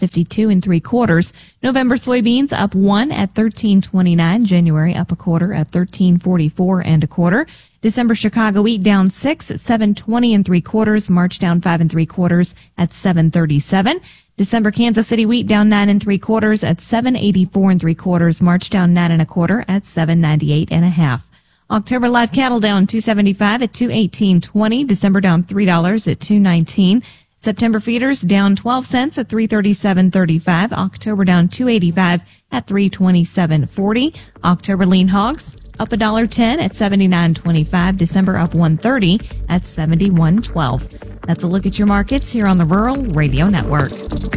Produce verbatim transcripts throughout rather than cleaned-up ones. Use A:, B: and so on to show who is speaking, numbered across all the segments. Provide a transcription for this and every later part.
A: fifty-two and three quarters. November soybeans up one at thirteen twenty-nine. January up a quarter at thirteen forty-four and a quarter. December Chicago wheat down six at seven twenty and three quarters. March down five and three quarters at seven thirty-seven. December Kansas City wheat down nine and three quarters at seven eighty-four and three quarters. March down nine and a quarter at seven ninety-eight and a half. October live cattle down two seventy-five at two eighteen twenty. December down three dollars at two nineteen. September feeders down twelve cents at three thirty-seven thirty-five. October down two eighty-five at three twenty-seven forty. October lean hogs up a dollar ten at seventy-nine twenty-five. December up one thirty at seventy-one twelve. That's a look at your markets here on the Rural Radio Network.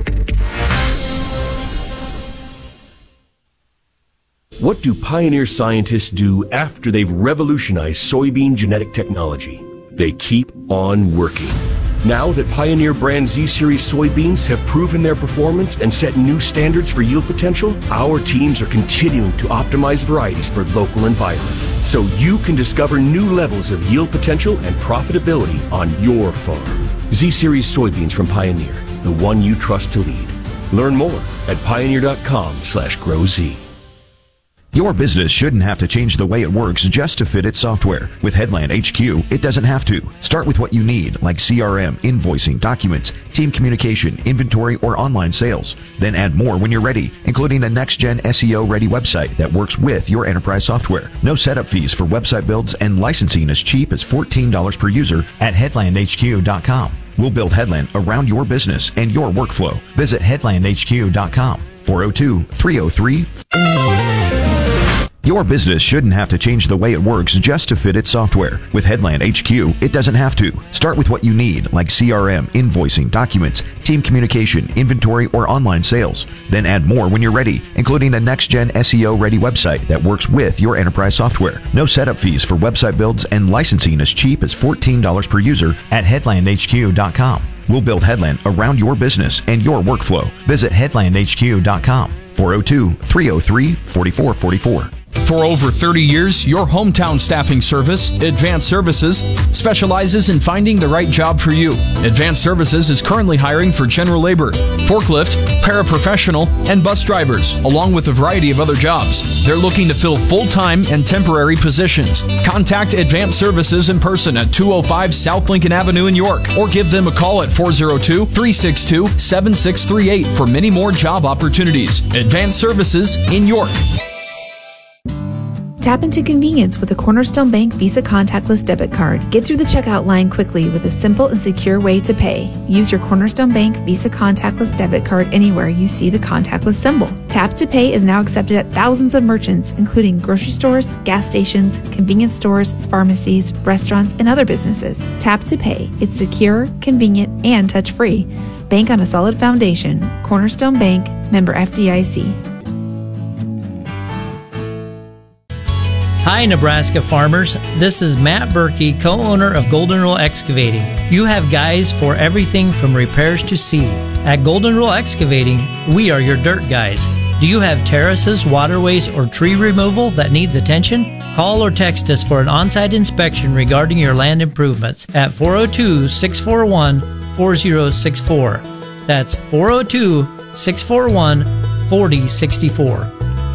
B: What do Pioneer scientists do after they've revolutionized soybean genetic technology? They keep on working. Now that Pioneer brand Z-Series soybeans have proven their performance and set new standards for yield potential, our teams are continuing to optimize varieties for local environments, so you can discover new levels of yield potential and profitability on your farm. Z-Series soybeans from Pioneer, the one you trust to lead. Learn more at pioneer.com slash growz.
C: Your business shouldn't have to change the way it works just to fit its software. With Headland H Q, it doesn't have to. Start with what you need, like C R M, invoicing, documents, team communication, inventory, or online sales. Then add more when you're ready, including a next-gen S E O-ready website that works with your enterprise software. No setup fees for website builds, and licensing as cheap as fourteen dollars per user at headland h q dot com. We'll build Headland around your business and your workflow. Visit headland h q dot com. four oh two, three oh three Your business shouldn't have to change the way it works just to fit its software. With Headland H Q, it doesn't have to. Start with what you need, like C R M, invoicing, documents, team communication, inventory, or online sales. Then add more when you're ready, including a next-gen S E O-ready website that works with your enterprise software. No setup fees for website builds, and licensing as cheap as fourteen dollars per user at headland h q dot com. We'll build Headland around your business and your workflow. Visit headland h q dot com. four oh two, three oh three, four four four four.
D: For over thirty years, your hometown staffing service, Advanced Services, specializes in finding the right job for you. Advanced Services is currently hiring for general labor, forklift, paraprofessional, and bus drivers, along with a variety of other jobs. They're looking to fill full-time and temporary positions. Contact Advanced Services in person at two oh five South Lincoln Avenue in York, or give them a call at four oh two, three six two, seven six three eight for many more job opportunities. Advanced Services in York.
E: Tap into convenience with a Cornerstone Bank Visa contactless debit card. Get through the checkout line quickly with a simple and secure way to pay. Use your Cornerstone Bank Visa contactless debit card anywhere you see the contactless symbol. Tap to Pay is now accepted at thousands of merchants, including grocery stores, gas stations, convenience stores, pharmacies, restaurants, and other businesses. Tap to Pay. It's secure, convenient, and touch-free. Bank on a solid foundation. Cornerstone Bank, member F D I C.
F: Hi, Nebraska farmers. This is Matt Berkey, co-owner of Golden Rule Excavating. You have guys for everything from repairs to seed. At Golden Rule Excavating, we are your dirt guys. Do you have terraces, waterways, or tree removal that needs attention? Call or text us for an on-site inspection regarding your land improvements at four oh two, six four one, four oh six four. That's four oh two, six four one, four oh six four.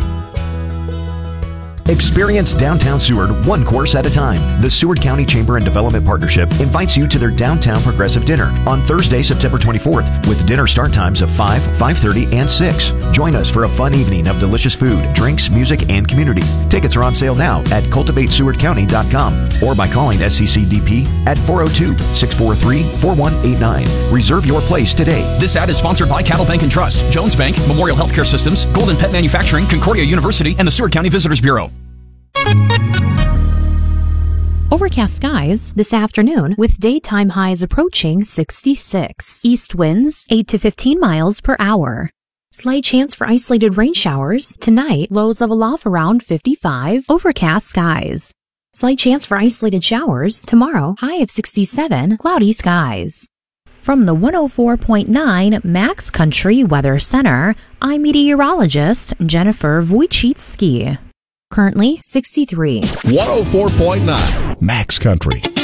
C: Experience downtown Seward one course at a time. The Seward County Chamber and Development Partnership invites you to their Downtown Progressive Dinner on Thursday, September twenty-fourth, with dinner start times of five, five thirty, and six. Join us for a fun evening of delicious food, drinks, music, and community. Tickets are on sale now at cultivate seward county dot com or by calling S C C D P at four oh two, six four three, four one eight nine. Reserve your place today.
D: This ad is sponsored by Cattle Bank and Trust, Jones Bank, Memorial Healthcare Systems, Golden Pet Manufacturing, Concordia University, and the Seward County Visitors Bureau.
G: Overcast skies this afternoon with daytime highs approaching sixty-six. East winds eight to fifteen miles per hour. Slight chance for isolated rain showers. Tonight, lows level off around fifty-five. Overcast skies. Slight chance for isolated showers. Tomorrow, high of sixty-seven. Cloudy skies. From the one oh four point nine Max Country Weather Center, I'm meteorologist Jennifer Wojcicki. Currently sixty-three.
H: one oh four point nine Max Country.